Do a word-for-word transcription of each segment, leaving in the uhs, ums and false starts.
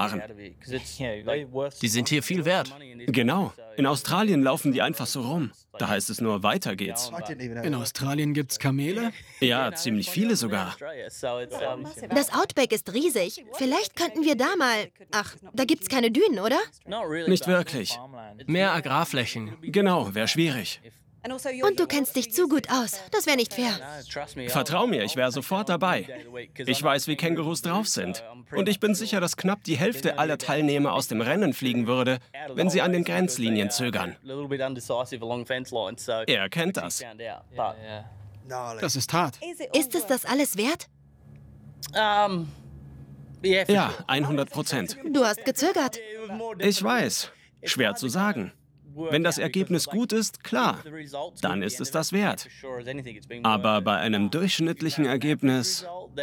fahren. Die sind hier viel wert. Genau. In Australien laufen die einfach so rum. Da heißt es nur, weiter geht's. In Australien gibt's Kamele? Ja, ziemlich viele sogar. Das Outback ist riesig. Vielleicht könnten wir da mal... Ach, da gibt's keine Dünen, oder? Nicht wirklich. Mehr Agrarflächen. Genau, wäre schwierig. Und du kennst dich zu gut aus. Das wäre nicht fair. Vertrau mir, ich wäre sofort dabei. Ich weiß, wie Kängurus drauf sind. Und ich bin sicher, dass knapp die Hälfte aller Teilnehmer aus dem Rennen fliegen würde, wenn sie an den Grenzlinien zögern. Er kennt das. Das ist hart. Ist es das alles wert? Ja, hundert Prozent. Du hast gezögert. Ich weiß. Schwer zu sagen. Wenn das Ergebnis gut ist, klar, dann ist es das wert. Aber bei einem durchschnittlichen Ergebnis...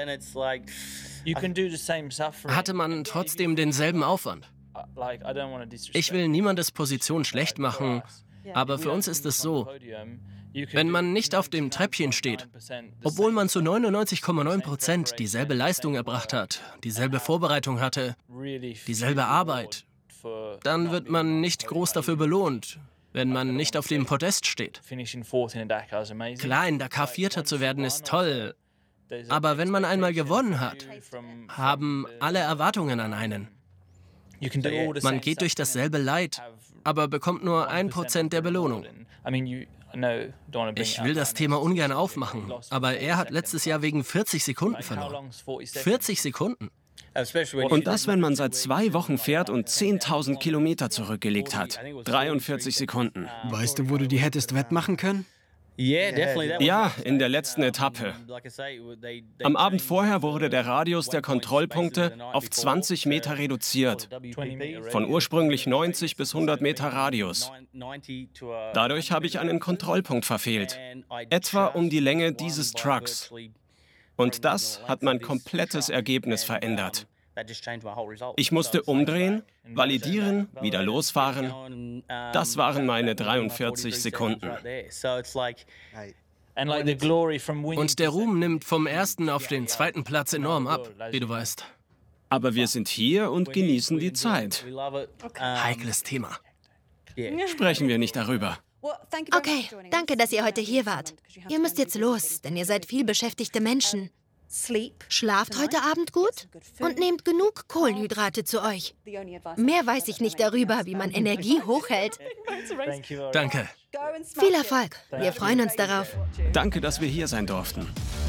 Hatte man trotzdem denselben Aufwand. Ich will niemandes Position schlecht machen, aber für uns ist es so, wenn man nicht auf dem Treppchen steht, obwohl man zu neunundneunzig Komma neun Prozent dieselbe Leistung erbracht hat, dieselbe Vorbereitung hatte, dieselbe Arbeit, dann wird man nicht groß dafür belohnt, wenn man nicht auf dem Podest steht. Klar, in Dakar Vierter zu werden ist toll, aber wenn man einmal gewonnen hat, haben alle Erwartungen an einen. Man geht durch dasselbe Leid, aber bekommt nur ein Prozent der Belohnung. Ich will das Thema ungern aufmachen, aber er hat letztes Jahr wegen vierzig Sekunden verloren. vierzig Sekunden. Und das, wenn man seit zwei Wochen fährt und zehntausend Kilometer zurückgelegt hat. dreiundvierzig Sekunden. Weißt du, wo du die hättest wettmachen können? Ja, in der letzten Etappe. Am Abend vorher wurde der Radius der Kontrollpunkte auf zwanzig Meter reduziert. Von ursprünglich neunzig bis hundert Meter Radius. Dadurch habe ich einen Kontrollpunkt verfehlt. Etwa um die Länge dieses Trucks. Und das hat mein komplettes Ergebnis verändert. Ich musste umdrehen, validieren, wieder losfahren. Das waren meine dreiundvierzig Sekunden. Und der Ruhm nimmt vom ersten auf den zweiten Platz enorm ab, wie du weißt. Aber wir sind hier und genießen die Zeit. Heikles Thema. Sprechen wir nicht darüber. Okay, danke, dass ihr heute hier wart. Ihr müsst jetzt los, denn ihr seid viel beschäftigte Menschen. Schlaft heute Abend gut und nehmt genug Kohlenhydrate zu euch. Mehr weiß ich nicht darüber, wie man Energie hochhält. Danke. Viel Erfolg. Wir freuen uns darauf. Danke, dass wir hier sein durften.